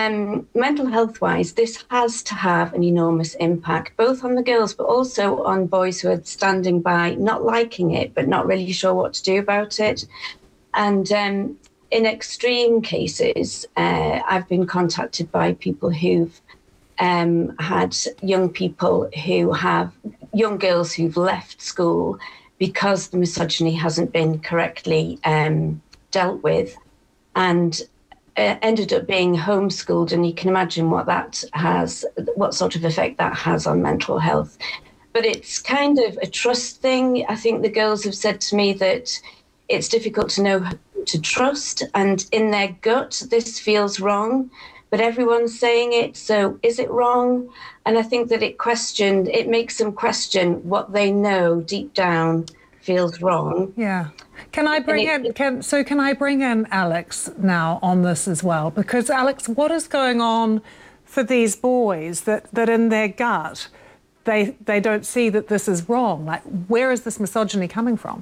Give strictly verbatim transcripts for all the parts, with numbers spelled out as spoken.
um, mental health wise, this has to have an enormous impact, both on the girls, but also on boys who are standing by, not liking it, but not really sure what to do about it. And um, in extreme cases, uh, I've been contacted by people who've um, had young people who have, young girls who've left school because the misogyny hasn't been correctly um, dealt with, and uh, ended up being homeschooled. And you can imagine what that has, what sort of effect that has on mental health. But it's kind of a trust thing. I think the girls have said to me that it's difficult to know who to trust, and in their gut, this feels wrong, but everyone's saying it, so is it wrong? And I think that it questioned, it makes them question what they know deep down feels wrong. Yeah. Can I bring it, in, can, so can I bring in Alex now on this as well? Because Alex, what is going on for these boys that, that in their gut, they, they don't see that this is wrong? Like, where is this misogyny coming from?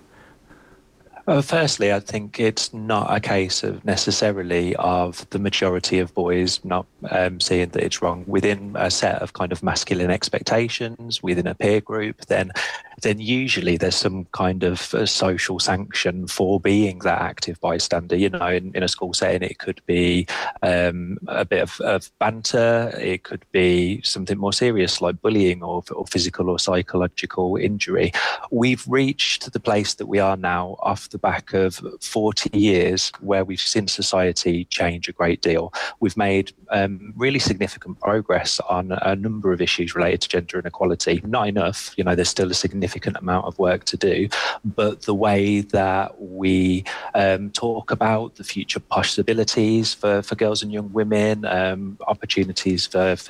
Uh, firstly, I think it's not a case of necessarily of the majority of boys not um, seeing that it's wrong. Within a set of kind of masculine expectations, within a peer group, then then usually there's some kind of uh, social sanction for being that active bystander. You know, in, in a school setting, it could be um, a bit of, of banter. It could be something more serious like bullying or, or physical or psychological injury. We've reached the place that we are now off the back of forty years where we've seen society change a great deal. We've made um, really significant progress on a number of issues related to gender inequality. Not enough, you know, there's still a significant amount of work to do, but the way that we um, talk about the future possibilities for, for girls and young women, um, opportunities for, for